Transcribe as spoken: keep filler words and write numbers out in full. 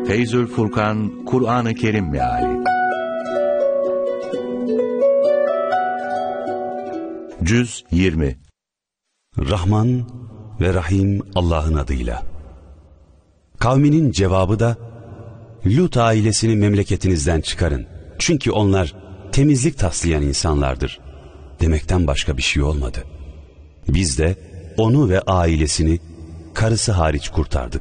Feyzül Furkan Kur'an-ı Kerim Meali Cüz yirmi. Rahman ve Rahim Allah'ın adıyla. Kavminin cevabı da, Lut ailesini memleketinizden çıkarın, çünkü onlar temizlik taslayan insanlardır demekten başka bir şey olmadı. Biz de onu ve ailesini karısı hariç kurtardık.